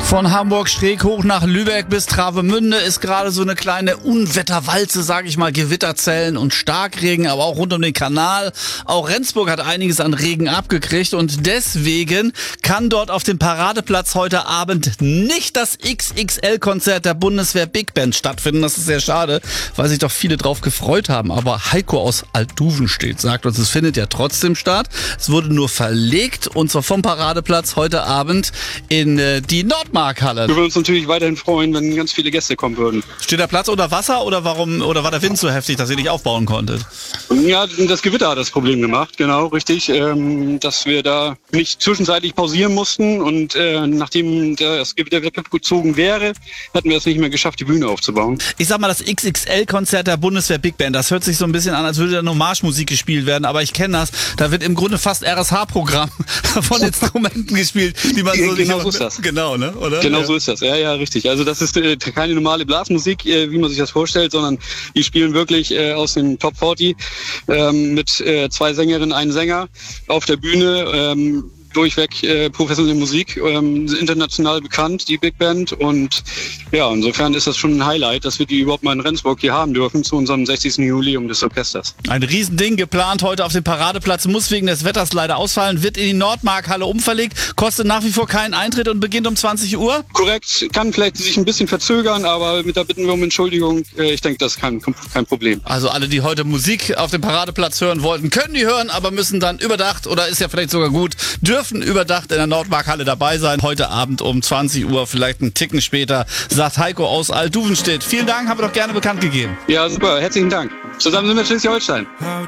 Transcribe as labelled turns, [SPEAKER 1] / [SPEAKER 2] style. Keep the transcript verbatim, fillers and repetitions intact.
[SPEAKER 1] Von Hamburg schräg hoch nach Lübeck bis Travemünde ist gerade so eine kleine Unwetterwalze, sage ich mal, Gewitterzellen und Starkregen, aber auch rund um den Kanal. Auch Rendsburg hat einiges an Regen abgekriegt und deswegen kann dort auf dem Paradeplatz heute Abend nicht das X X L-Konzert der Bundeswehr Big Band stattfinden. Das ist sehr schade, weil sich doch viele drauf gefreut haben. Aber Heiko aus Altduvenstedt sagt uns, es findet ja trotzdem statt. Es wurde nur verlegt und zwar vom Paradeplatz heute Abend in äh, die Nordmark. Halle.
[SPEAKER 2] Wir würden uns natürlich weiterhin freuen, wenn ganz viele Gäste kommen würden.
[SPEAKER 1] Steht der Platz unter Wasser oder warum oder war der Wind so heftig, dass ihr nicht aufbauen konntet?
[SPEAKER 2] Ja, das Gewitter hat das Problem gemacht, genau, richtig. Ähm, dass wir da nicht zwischenzeitlich pausieren mussten und äh, nachdem das Gewitter weggezogen wäre, hätten wir es nicht mehr geschafft, die Bühne aufzubauen.
[SPEAKER 1] Ich sag mal, das X X L-Konzert der Bundeswehr Big Band, das hört sich so ein bisschen an, als würde da nur Marschmusik gespielt werden, aber ich kenne das. Da wird im Grunde fast R S H-Programm von Instrumenten gespielt, die man so
[SPEAKER 2] genau
[SPEAKER 1] nicht...
[SPEAKER 2] so ist das.
[SPEAKER 1] Genau, ne? Oder?
[SPEAKER 2] Genau
[SPEAKER 1] ja.
[SPEAKER 2] so ist das, ja, ja, richtig. Also das ist äh, keine normale Blasmusik, äh, wie man sich das vorstellt, sondern die spielen wirklich äh, aus den Top vierzig ähm, mit äh, zwei Sängerinnen, einem Sänger auf der Bühne. Ähm, durchweg äh, professionelle Musik, ähm, international bekannt, die Big Band. Und ja, insofern ist das schon ein Highlight, dass wir die überhaupt mal in Rendsburg hier haben dürfen zu unserem sechzigsten Jubiläum des Orchesters.
[SPEAKER 1] Ein Riesending geplant heute auf dem Paradeplatz, muss wegen des Wetters leider ausfallen, wird in die Nordmark-Halle umverlegt, kostet nach wie vor keinen Eintritt und beginnt um zwanzig Uhr?
[SPEAKER 2] Korrekt, kann vielleicht sich ein bisschen verzögern, aber mit der bitten wir um Entschuldigung. Äh, ich denke, das ist kein, kein Problem.
[SPEAKER 1] Also alle, die heute Musik auf dem Paradeplatz hören wollten, können die hören, aber müssen dann überdacht, oder ist ja vielleicht sogar gut, dürfen überdacht in der Nordmark-Halle dabei sein. Heute Abend um zwanzig Uhr, vielleicht einen Ticken später, sagt Heiko aus Altduvenstedt. Vielen Dank, haben wir doch gerne bekannt gegeben.
[SPEAKER 2] Ja, super, herzlichen Dank. Zusammen sind wir Schleswig-Holstein.